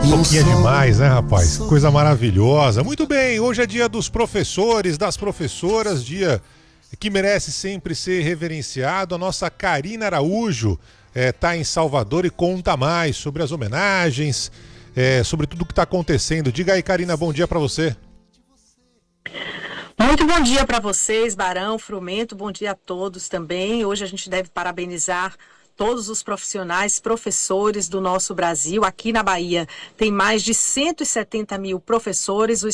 Paçoquinha demais, né, rapaz? Coisa maravilhosa. Muito bem, hoje é dia dos professores, das professoras, dia que merece sempre ser reverenciado. A nossa Karina Araújo tá em Salvador e conta mais sobre as homenagens, sobre tudo que está acontecendo. Diga aí, Karina, bom dia para você. Muito bom dia para vocês, Barão, Frumento, bom dia a todos também. Hoje a gente deve parabenizar todos os profissionais, professores do nosso Brasil. Aqui na Bahia tem mais de 170 mil professores,